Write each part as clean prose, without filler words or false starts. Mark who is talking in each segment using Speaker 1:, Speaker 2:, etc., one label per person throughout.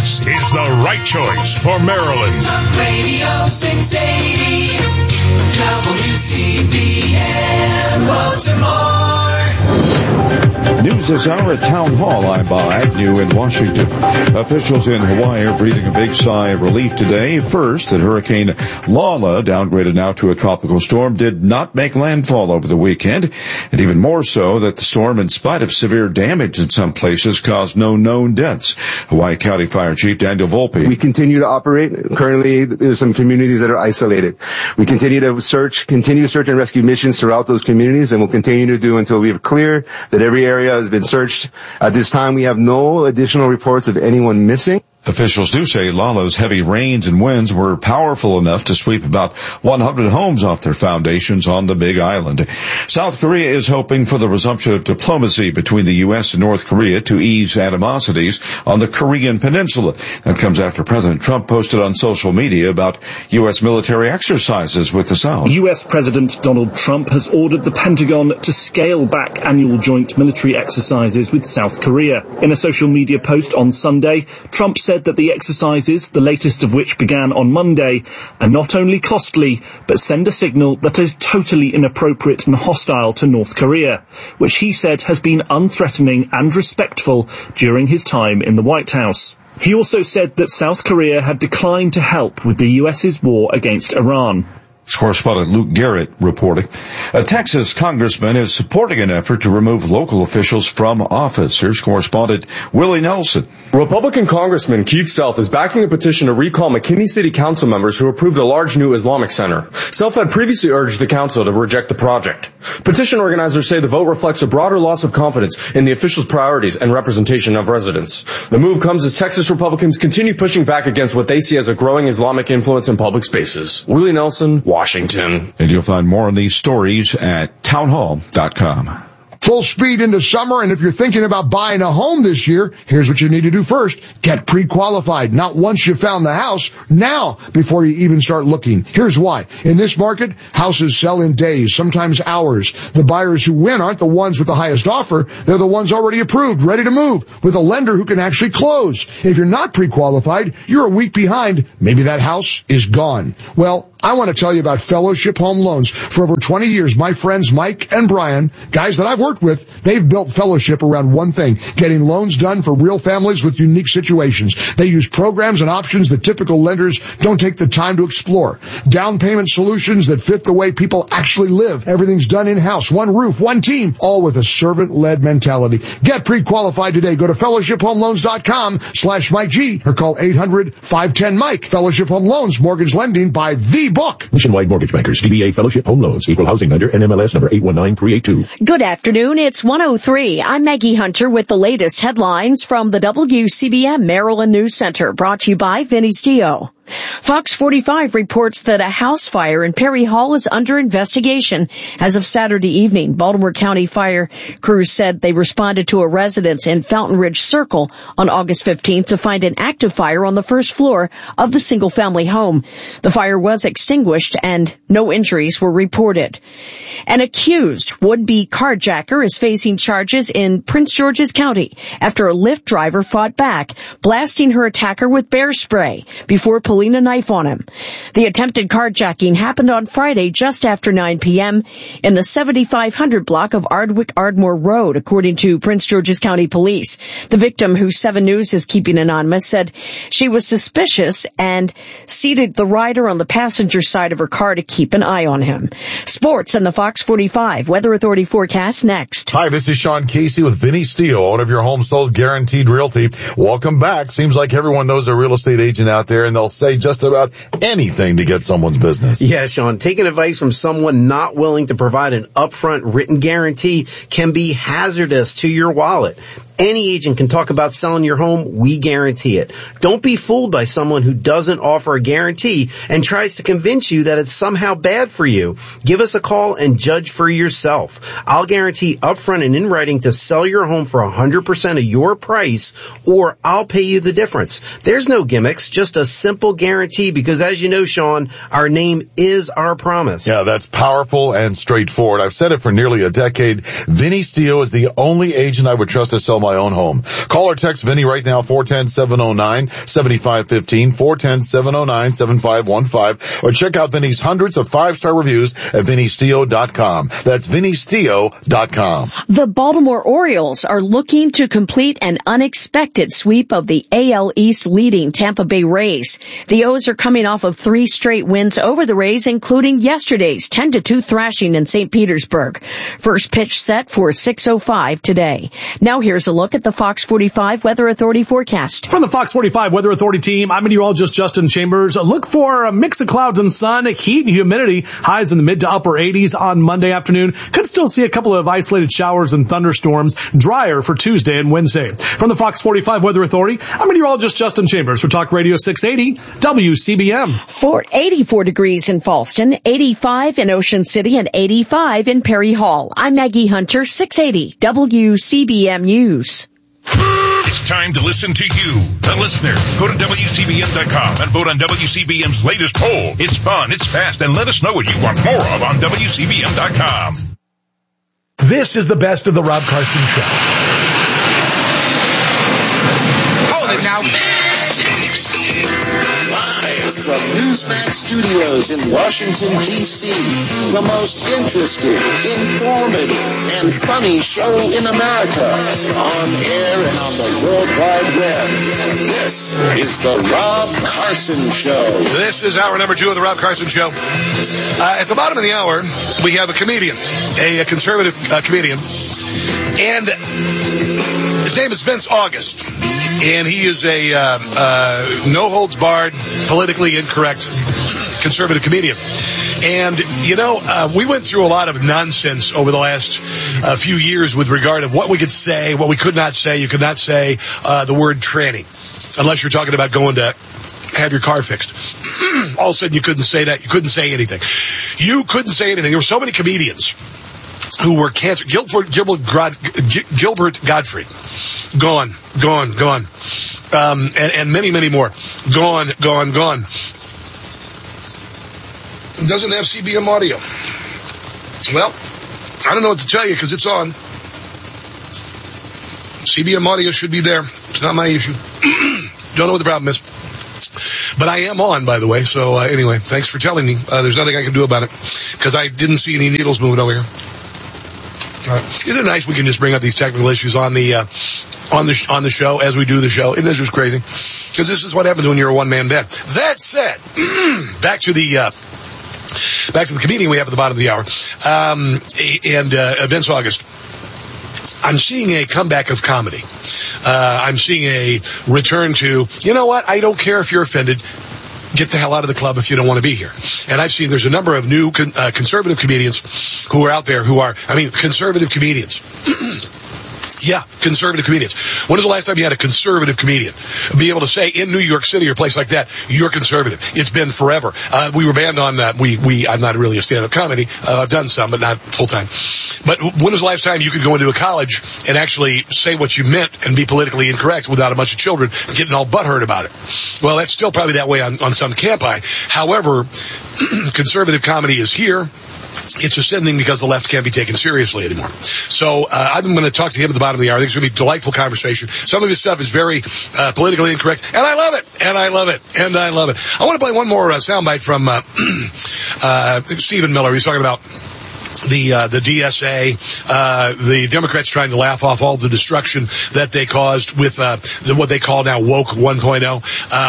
Speaker 1: This is the right choice for Maryland.
Speaker 2: Talk Radio 680, WCBM Baltimore.
Speaker 3: News this hour at Town Hall. I'm Bob Agnew in Washington. Officials in Hawaii are breathing a big sigh of relief today. First, that Hurricane Lala, downgraded now to a tropical storm, did not make landfall over the weekend. And even more so that the storm, in spite of severe damage in some places, caused no known deaths. Hawaii County Fire Chief Daniel Volpe.
Speaker 4: We continue to operate. Currently, there's some communities that are isolated. We continue to continue search and rescue missions throughout those communities, and we'll continue to do until we have clear that every area has been searched. At this time, we have no additional reports of anyone missing.
Speaker 3: Officials do say Lala's heavy rains and winds were powerful enough to sweep about 100 homes off their foundations on the Big Island. South Korea is hoping for the resumption of diplomacy between the U.S. and North Korea to ease animosities on the Korean Peninsula. That comes after President Trump posted on social media about U.S. military exercises with the South.
Speaker 5: U.S. President Donald Trump has ordered the Pentagon to scale back annual joint military exercises with South Korea. In a social media post on Sunday, Trump said that the exercises, the latest of which began on Monday, are not only costly, but send a signal that is totally inappropriate and hostile to North Korea, which he said has been unthreatening and respectful during his time in the White House. He also said that South Korea had declined to help with the US's war against Iran.
Speaker 3: Correspondent Luke Garrett reporting. A Texas congressman is supporting an effort to remove local officials from office. Here's correspondent Willie Nelson.
Speaker 6: Republican Congressman Keith Self is backing a petition to recall McKinney City Council members who approved a large new Islamic center. Self had previously urged the council to reject the project. Petition organizers say the vote reflects a broader loss of confidence in the officials' priorities and representation of residents. The move comes as Texas Republicans continue pushing back against what they see as a growing Islamic influence in public spaces. Willie Nelson, Washington.
Speaker 3: And you'll find more on these stories at townhall.com.
Speaker 7: Full speed into summer, and if you're thinking about buying a home this year, here's what you need to do first. Get pre-qualified. Not once you found the house, now before you even start looking. Here's why. In this market, houses sell in days, sometimes hours. The buyers who win aren't the ones with the highest offer. They're the ones already approved, ready to move, with a lender who can actually close. If you're not pre-qualified, you're a week behind. Maybe that house is gone. Well, I want to tell you about Fellowship Home Loans. For over 20 years, my friends Mike and Brian, guys that I've worked with, they've built Fellowship around one thing, getting loans done for real families with unique situations. They use programs and options that typical lenders don't take the time to explore. Down payment solutions that fit the way people actually live. Everything's done in-house, one roof, one team, all with a servant-led mentality. Get pre-qualified today. Go to fellowshiphomeloans.com/Mike G or call 800-510-MIKE. Fellowship Home Loans, mortgage lending by the book.
Speaker 8: Nationwide Mortgage Bankers, DBA Fellowship Home Loans, Equal Housing Lender, NMLS number 819382.
Speaker 9: Good afternoon. It's 1:03. I'm Maggie Hunter with the latest headlines from the WCBM Maryland News Center, brought to you by Vinny Stio. Fox 45 reports that a house fire in Perry Hall is under investigation as of Saturday evening. Baltimore County fire crews said they responded to a residence in Fountain Ridge Circle on August 15th to find an active fire on the first floor of the single-family home. The fire was extinguished and no injuries were reported. An accused would-be carjacker is facing charges in Prince George's County after a Lyft driver fought back, blasting her attacker with bear spray before pulling a knife on him. The attempted carjacking happened on Friday just after 9 p.m. in the 7500 block of Ardwick-Ardmore Road, according to Prince George's County Police. The victim, who 7 News is keeping anonymous, said she was suspicious and seated the rider on the passenger side of her car to keep an eye on him. Sports and the Fox 45 Weather Authority forecast next.
Speaker 10: Hi, this is Sean Casey with Vinny Stio, owner of your home sold guaranteed realty. Welcome back. Seems like everyone knows a real estate agent out there, and they'll say just about anything to get someone's business.
Speaker 11: Yeah, Sean, taking advice from someone not willing to provide an upfront written guarantee can be hazardous to your wallet. Any agent can talk about selling your home. We guarantee it. Don't be fooled by someone who doesn't offer a guarantee and tries to convince you that it's somehow bad for you. Give us a call and judge for yourself. I'll guarantee upfront and in writing to sell your home for 100% of your price, or I'll pay you the difference. There's no gimmicks, just a simple guarantee, because as you know, Sean, our name is our promise.
Speaker 10: Yeah, that's powerful and straightforward. I've said it for nearly a decade. Vinny Stio is the only agent I would trust to sell my family-owned home. Call or text Vinny right now, 410-709-7515, 410-709-7515, or check out Vinny's hundreds of 5-star reviews at VinnySteo.com. That's VinnySteo.com.
Speaker 9: The Baltimore Orioles are looking to complete an unexpected sweep of the AL East leading Tampa Bay Rays. The O's are coming off of 3 straight wins over the Rays, including yesterday's 10-2 thrashing in St. Petersburg. First pitch set for 6:05 today. Now here's a look at the Fox 45 Weather Authority forecast.
Speaker 5: From the Fox 45 Weather Authority team, I'm meteorologist Justin Chambers. Look for a mix of clouds and sun, heat and humidity, highs in the mid to upper 80s on Monday afternoon. Could still see a couple of isolated showers and thunderstorms, drier for Tuesday and Wednesday. From the Fox 45 Weather Authority, I'm meteorologist Justin Chambers for Talk Radio 680 WCBM.
Speaker 9: 84 degrees in Falston, 85 in Ocean City, and 85 in Perry Hall. I'm Maggie Hunter, 680 WCBM News.
Speaker 1: It's time to listen to you, the listener. Go to WCBM.com and vote on WCBM's latest poll. It's fun, it's fast, and let us know what you want more of on WCBM.com.
Speaker 12: This is the best of the Rob Carson Show.
Speaker 2: Hold it now. Live from Newsmax Studios in Washington, D.C., the most interesting, informative, and funny show in America, on air and on the World Wide Web. This is the Rob Carson Show.
Speaker 12: This is hour number 2 of the Rob Carson Show. At the bottom of the hour, we have a comedian, a conservative comedian, and his name is Vince August. And he is a no-holds-barred, politically incorrect conservative comedian. And, you know, we went through a lot of nonsense over the last few years with regard to what we could say, what we could not say. You could not say the word tranny, unless you're talking about going to have your car fixed. All of a sudden, you couldn't say that. You couldn't say anything. You couldn't say anything. There were so many comedians who were canceled. Gilbert Godfrey. Gone. And many, many more. Gone. Doesn't have CBM audio. Well, I don't know what to tell you because it's on. CBM audio should be there. It's not my issue. Don't know what the problem is. But I am on, by the way. So anyway, thanks for telling me. There's nothing I can do about it because I didn't see any needles moving over here. Isn't it nice we can just bring up these technical issues on the show as we do the show? Isn't this just crazy? Because this is what happens when you're a one-man band. That said, back to the comedian we have at the bottom of the hour, and Vince August. I'm seeing a comeback of comedy. I'm seeing a return to, you know what? I don't care if you're offended. Get the hell out of the club if you don't want to be here. And I've seen there's a number of new conservative comedians who are out there conservative comedians. Yeah, conservative comedians. When was the last time you had a conservative comedian be able to say in New York City or a place like that, you're conservative? It's been forever. We were banned on I'm not really a stand-up comedy. I've done some, but not full-time. But when was the last time you could go into a college and actually say what you meant and be politically incorrect without a bunch of children getting all butthurt about it? Well, that's still probably that way on some campi. However, conservative comedy is here. It's ascending because the left can't be taken seriously anymore. So I'm going to talk to him at the bottom of the hour. I think it's going to be a delightful conversation. Some of his stuff is very politically incorrect, and I love it. I want to play one more soundbite from Stephen Miller. He's talking about the DSA, the Democrats trying to laugh off all the destruction that they caused with what they call now woke 1.0.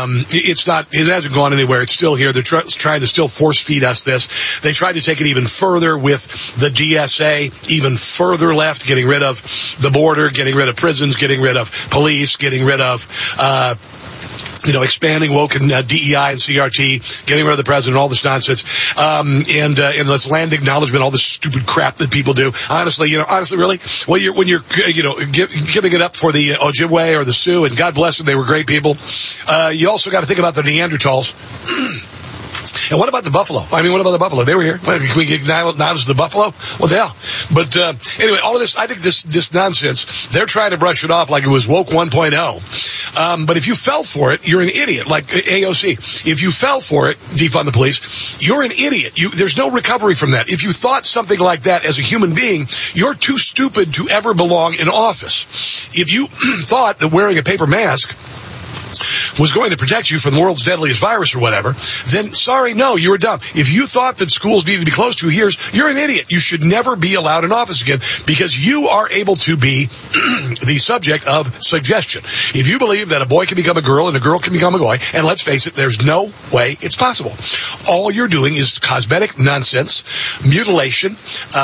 Speaker 12: It hasn't gone anywhere. It's still here. They're trying to still force feed us this. They tried to take it even further with the DSA, even further left, getting rid of the border, getting rid of prisons, getting rid of police, getting rid of expanding woke and DEI and CRT, getting rid of the president, all this nonsense, and this land acknowledgement, all this stupid crap that people do. Honestly, really, when you're giving it up for the Ojibwe or the Sioux, and God bless them, they were great people. You also got to think about the Neanderthals. And what about the buffalo? I mean, what about the buffalo? They were here. Can we acknowledge the buffalo? What the hell? But anyway, all of this, I think this nonsense, they're trying to brush it off like it was woke 1.0. But if you fell for it, you're an idiot, like AOC. If you fell for it, defund the police, you're an idiot. There's no recovery from that. If you thought something like that as a human being, you're too stupid to ever belong in office. If you thought that wearing a paper mask was going to protect you from the world's deadliest virus or whatever, then sorry, no, you were dumb. If you thought that schools needed to be closed 2 years, you're an idiot. You should never be allowed in office again because you are able to be the subject of suggestion. If you believe that a boy can become a girl and a girl can become a boy, and let's face it, there's no way it's possible. All you're doing is cosmetic nonsense, mutilation,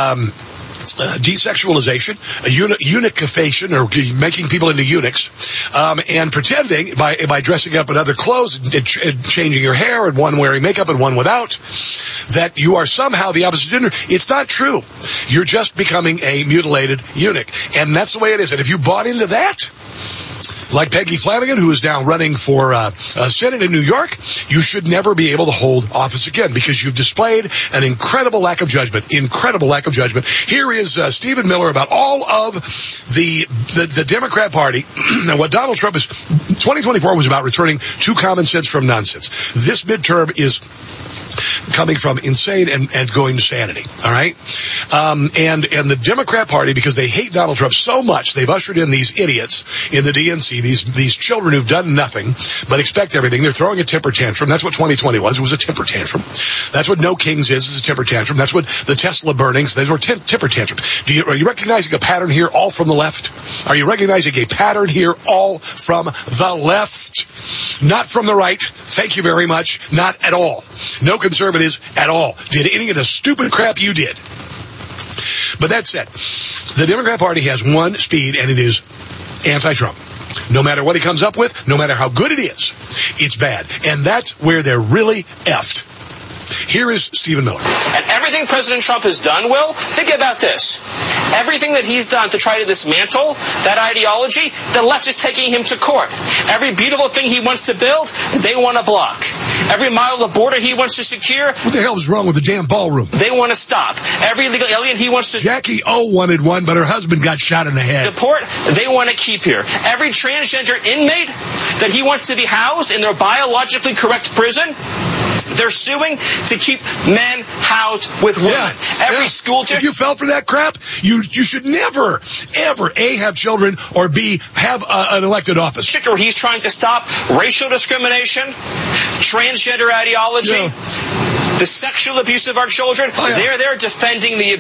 Speaker 12: desexualization, eunuchification, or making people into eunuchs, and pretending by dressing up in other clothes and changing your hair, and one wearing makeup and one without, that you are somehow the opposite gender. It's not true. You're just becoming a mutilated eunuch, and that's the way it is. And if you bought into that, like Peggy Flanagan, who is now running for Senate in New York, you should never be able to hold office again because you've displayed an incredible lack of judgment. Incredible lack of judgment. Here is Stephen Miller about all of the Democrat Party. And what Donald Trump is, 2024 was about returning to common sense from nonsense. This midterm is coming from insane and going to sanity. All right. And the Democrat Party, because they hate Donald Trump so much, they've ushered in these idiots in the DNC, these children who've done nothing but expect everything. They're throwing a temper tantrum. That's what 2020 was. It was a temper tantrum. That's what No Kings is a temper tantrum. That's what the Tesla burnings, those were temper tantrums. Are you recognizing a pattern here all from the left? Are you recognizing a pattern here all from the left? Not from the right. Thank you very much. Not at all. No conservatives at all did any of the stupid crap you did. But that said, the Democrat Party has one speed, and it is anti-Trump. No matter what he comes up with, no matter how good it is, it's bad. And that's where they're really effed. Here is Stephen Miller.
Speaker 13: And everything President Trump has done, Will, think about this. Everything that he's done to try to dismantle that ideology, the left is taking him to court. Every beautiful thing he wants to build, they want to block. Every mile of the border he wants to secure.
Speaker 12: What the hell is wrong with the damn ballroom?
Speaker 13: They want to stop. Every illegal alien he wants to...
Speaker 12: Jackie O wanted one, but her husband got shot in the head.
Speaker 13: Deport, they want to keep here. Every transgender inmate that he wants to be housed in their biologically correct prison, they're suing to keep men housed with women. Every school...
Speaker 12: If you fell for that crap, you should never, ever, A, have children, or B, have an elected office.
Speaker 13: He's trying to stop racial discrimination, transgender ideology, the sexual abuse of our children. They're defending the